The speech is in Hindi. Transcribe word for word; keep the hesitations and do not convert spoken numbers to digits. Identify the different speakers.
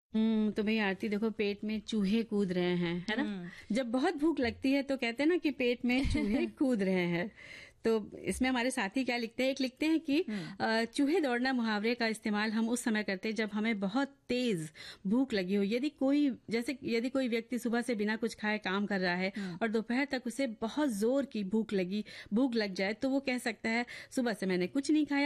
Speaker 1: हम्म तो भई आरती देखो, पेट में चूहे कूद रहे हैं, है ना। जब बहुत भूख लगती है तो कहते हैं ना कि पेट में चूहे कूद रहे हैं। तो इसमें हमारे साथी क्या लिखते हैं, एक लिखते हैं कि अ, चूहे दौड़ना मुहावरे का इस्तेमाल हम उस समय करते हैं जब हमें बहुत तेज भूख लगी हो। यदि कोई जैसे यदि कोई व्यक्ति सुबह से बिना कुछ खाए काम कर रहा है और दोपहर तक उसे बहुत जोर की भूख लगी भूख लग जाए, तो वो कह सकता है सुबह से मैंने कुछ नहीं खाया,